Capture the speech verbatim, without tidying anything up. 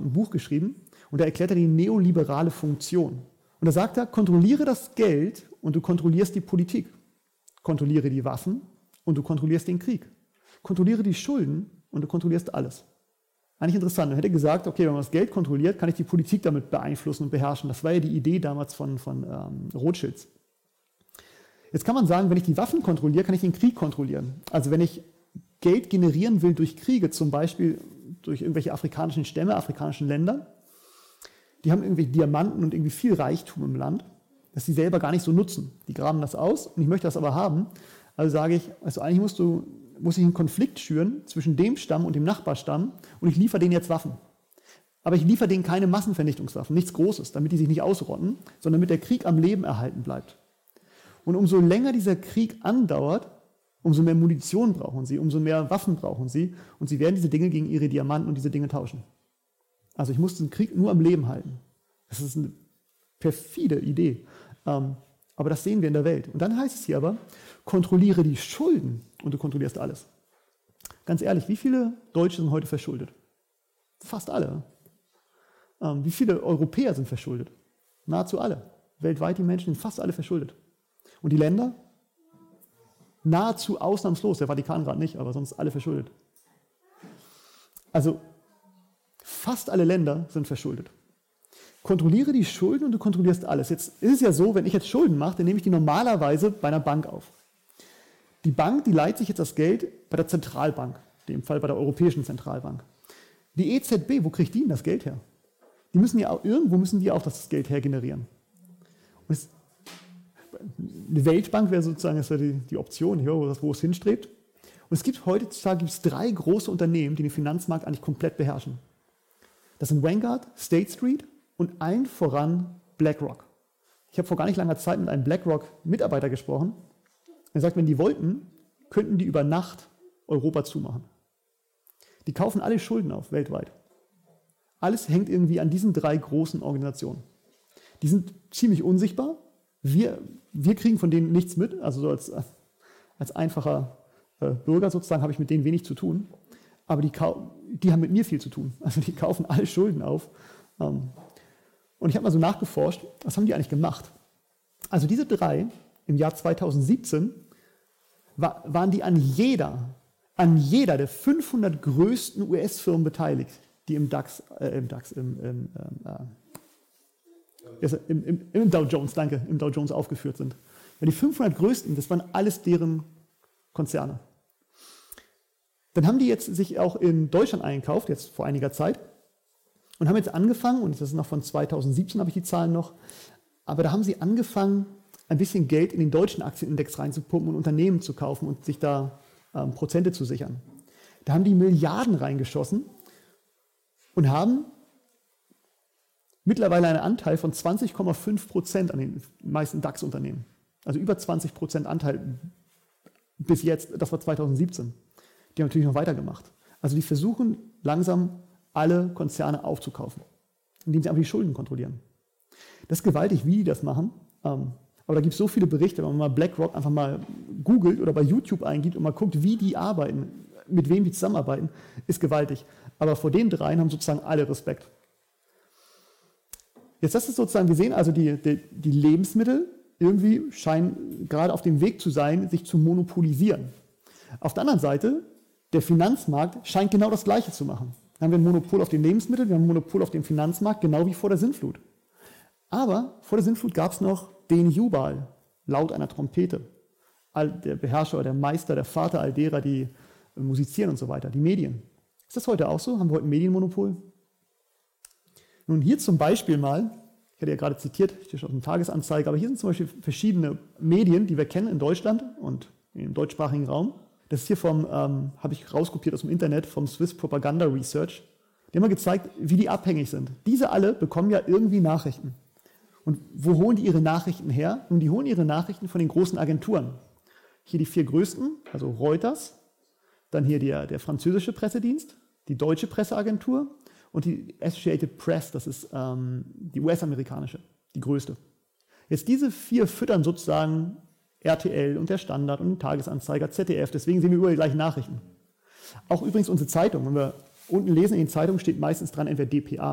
ein Buch geschrieben und da erklärt er die neoliberale Funktion. Und da sagt er, kontrolliere das Geld und du kontrollierst die Politik. Kontrolliere die Waffen und du kontrollierst den Krieg. Kontrolliere die Schulden und du kontrollierst alles. Eigentlich interessant. Er hätte gesagt, okay, wenn man das Geld kontrolliert, kann ich die Politik damit beeinflussen und beherrschen. Das war ja die Idee damals von, von ähm, Rothschilds. Jetzt kann man sagen, wenn ich die Waffen kontrolliere, kann ich den Krieg kontrollieren. Also wenn ich Geld generieren will durch Kriege, zum Beispiel durch irgendwelche afrikanischen Stämme, afrikanischen Länder, die haben irgendwie Diamanten und irgendwie viel Reichtum im Land, das sie selber gar nicht so nutzen. Die graben das aus und ich möchte das aber haben. Also sage ich, also eigentlich musst du, muss ich einen Konflikt schüren zwischen dem Stamm und dem Nachbarstamm und ich liefere denen jetzt Waffen. Aber ich liefere denen keine Massenvernichtungswaffen, nichts Großes, damit die sich nicht ausrotten, sondern damit der Krieg am Leben erhalten bleibt. Und umso länger dieser Krieg andauert, umso mehr Munition brauchen sie, umso mehr Waffen brauchen sie und sie werden diese Dinge gegen ihre Diamanten und diese Dinge tauschen. Also ich muss den Krieg nur am Leben halten. Das ist eine perfide Idee, ähm, aber das sehen wir in der Welt. Und dann heißt es hier aber, kontrolliere die Schulden und du kontrollierst alles. Ganz ehrlich, wie viele Deutsche sind heute verschuldet? Fast alle. Ähm, wie viele Europäer sind verschuldet? Nahezu alle. Weltweit die Menschen sind fast alle verschuldet. Und die Länder? Nahezu ausnahmslos, der Vatikan gerade nicht, aber sonst alle verschuldet. Also fast alle Länder sind verschuldet. Kontrolliere die Schulden und du kontrollierst alles. Jetzt ist es ja so, wenn ich jetzt Schulden mache, dann nehme ich die normalerweise bei einer Bank auf. Die Bank, die leiht sich jetzt das Geld bei der Zentralbank, in dem Fall bei der Europäischen Zentralbank. Die E Z B, wo kriegt die denn das Geld her? Die müssen ja auch, irgendwo müssen die auch das Geld hergenerieren. Und es, eine Weltbank wäre sozusagen das wäre die, die Option, hier, wo, wo es hinstrebt. Und es gibt heutzutage gibt es drei große Unternehmen, die den Finanzmarkt eigentlich komplett beherrschen. Das sind Vanguard, State Street und allen voran BlackRock. Ich habe vor gar nicht langer Zeit mit einem BlackRock-Mitarbeiter gesprochen. Er sagt, wenn die wollten, könnten die über Nacht Europa zumachen. Die kaufen alle Schulden auf, weltweit. Alles hängt irgendwie an diesen drei großen Organisationen. Die sind ziemlich unsichtbar. Wir, wir kriegen von denen nichts mit. Also so als, als einfacher äh, Bürger sozusagen habe ich mit denen wenig zu tun. Aber die, die haben mit mir viel zu tun. Also die kaufen alle Schulden auf. Ähm, und ich habe mal so nachgeforscht, was haben die eigentlich gemacht? Also diese drei, im Jahr zweitausendsiebzehn, war, waren die an jeder, an jeder der fünfhundert größten U S-Firmen beteiligt, die im DAX, äh, im DAX, im, im, äh, im, im, im Dow Jones, danke, im Dow Jones aufgeführt sind. Ja, die fünfhundert größten, das waren alles deren Konzerne. Dann haben die jetzt sich auch in Deutschland eingekauft, jetzt vor einiger Zeit, und haben jetzt angefangen, und das ist noch von zweitausendsiebzehn, habe ich die Zahlen noch, aber da haben sie angefangen, ein bisschen Geld in den deutschen Aktienindex reinzupumpen und Unternehmen zu kaufen und sich da ähm, Prozente zu sichern. Da haben die Milliarden reingeschossen und haben mittlerweile einen Anteil von zwanzig Komma fünf Prozent an den meisten DAX-Unternehmen. Also über zwanzig Prozent Anteil bis jetzt, das war zweitausendsiebzehn. Die haben natürlich noch weitergemacht. Also die versuchen langsam alle Konzerne aufzukaufen, indem sie einfach die Schulden kontrollieren. Das ist gewaltig, wie die das machen. Ähm, aber da gibt es so viele Berichte, wenn man mal BlackRock einfach mal googelt oder bei YouTube eingibt und mal guckt, wie die arbeiten, mit wem die zusammenarbeiten, ist gewaltig. Aber vor den dreien haben sozusagen alle Respekt. Jetzt das ist sozusagen, wir sehen also, die, die, die Lebensmittel irgendwie scheinen gerade auf dem Weg zu sein, sich zu monopolisieren. Auf der anderen Seite, der Finanzmarkt scheint genau das Gleiche zu machen. Dann haben wir ein Monopol auf den Lebensmitteln, wir haben ein Monopol auf dem Finanzmarkt, genau wie vor der Sintflut. Aber vor der Sintflut gab es noch den Jubal, laut einer Trompete. All der Beherrscher oder der Meister, der Vater all derer, die musizieren und so weiter, die Medien. Ist das heute auch so? Haben wir heute ein Medienmonopol? Nun hier zum Beispiel mal, ich hatte ja gerade zitiert, hier steht auf dem Tagesanzeiger, aber hier sind zum Beispiel verschiedene Medien, die wir kennen in Deutschland und im deutschsprachigen Raum. Das ist hier vom, ähm, habe ich rauskopiert aus dem Internet, vom Swiss Propaganda Research. Die haben mal gezeigt, wie die abhängig sind. Diese alle bekommen ja irgendwie Nachrichten. Und wo holen die ihre Nachrichten her? Nun, die holen ihre Nachrichten von den großen Agenturen. Hier die vier größten, also Reuters, dann hier der, der französische Pressedienst, die deutsche Presseagentur und die Associated Press, das ist ähm, die U S-amerikanische, die größte. Jetzt diese vier füttern sozusagen R T L und der Standard und den Tagesanzeiger, Z D F, deswegen sehen wir überall die gleichen Nachrichten. Auch übrigens unsere Zeitung, wenn wir unten lesen in den Zeitungen, steht meistens dran entweder D P A